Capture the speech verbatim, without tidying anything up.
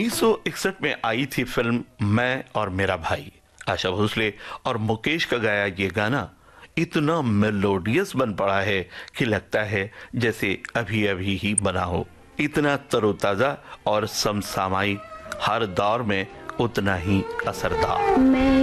उन्नीस सौ इकसठ में आई थी फिल्म मैं और मेरा भाई। आशा भोसले और मुकेश का गाया ये गाना इतना मेलोडियस बन पड़ा है कि लगता है जैसे अभी अभी ही बना हो। इतना तरोताजा और समसामयिक, हर दौर में उतना ही असरदार।